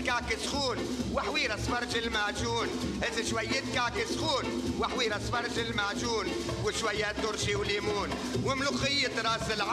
كعك سخون وحويرة صفرج المعجون. هز شوية كعك سخون وحويرة صفرج المعجون وشوية ترشي وليمون وملوخية راس